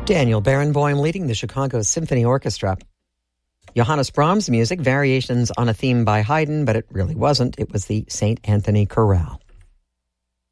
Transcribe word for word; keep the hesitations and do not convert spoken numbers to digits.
Daniel Barenboim leading the Chicago Symphony Orchestra. Johannes Brahms music, variations on a theme by Haydn, but it really wasn't. It was the Saint Anthony Chorale.